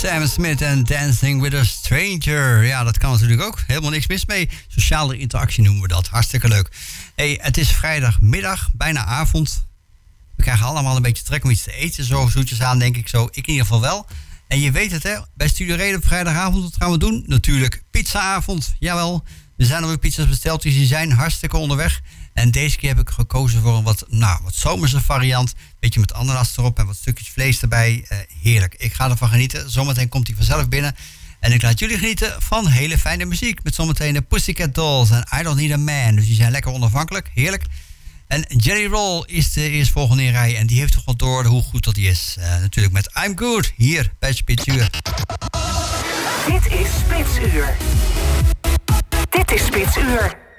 Sam Smith en Dancing with a Stranger. Ja, dat kan natuurlijk ook. Helemaal niks mis mee. Sociale interactie noemen we dat. Hartstikke leuk. Hey, het is vrijdagmiddag, bijna avond. We krijgen allemaal een beetje trek om iets te eten. Zo zoetjes aan, denk ik zo. Ik in ieder geval wel. En je weet het, hè. Bij Studio Reden op vrijdagavond, wat gaan we doen? Natuurlijk pizzaavond. Jawel. Er zijn alweer pizza's besteld, dus die zijn hartstikke onderweg. En deze keer heb ik gekozen voor een wat zomerse variant. Beetje met ananas erop en wat stukjes vlees erbij. Heerlijk. Ik ga ervan genieten. Zometeen komt hij vanzelf binnen. En ik laat jullie genieten van hele fijne muziek. Met zometeen de Pussycat Dolls en I Don't Need a Man. Dus die zijn lekker onafhankelijk. Heerlijk. En Jelly Roll is de eerstvolgende in rij. En die heeft toch wel door hoe goed dat die is. Natuurlijk met I'm Good. Hier bij Spitsuur. Dit is Spitsuur. Dit is Spitsuur.